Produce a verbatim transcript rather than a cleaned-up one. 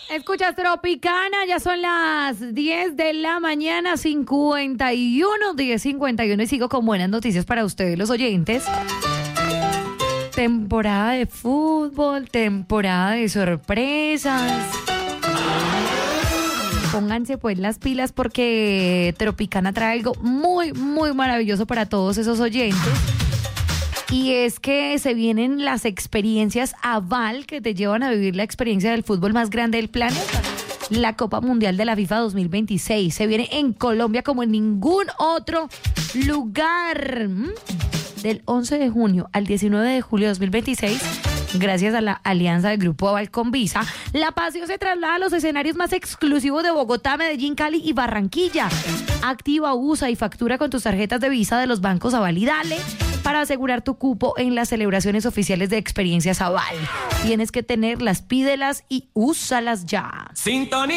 Escuchas Tropicana, ya son las diez de la mañana, cincuenta y uno, diez cincuenta y uno, y sigo con buenas noticias para ustedes, los oyentes. Temporada de fútbol, temporada de sorpresas. Pónganse pues las pilas porque Tropicana trae algo muy, muy maravilloso para todos esos oyentes. Y es que se vienen las experiencias Aval que te llevan a vivir la experiencia del fútbol más grande del planeta. La Copa Mundial de la FIFA dos mil veintiséis. Se viene en Colombia como en ningún otro lugar. ¿Mm? Del once de junio al diecinueve de julio de dos mil veintiséis, gracias a la alianza del Grupo Aval con Visa, la pasión se traslada a los escenarios más exclusivos de Bogotá, Medellín, Cali y Barranquilla. Activa, usa y factura con tus tarjetas de Visa de los bancos Aval y Dale para asegurar tu cupo en las celebraciones oficiales de experiencias Aval. Tienes que tenerlas, pídelas y úsalas ya. Sintonía.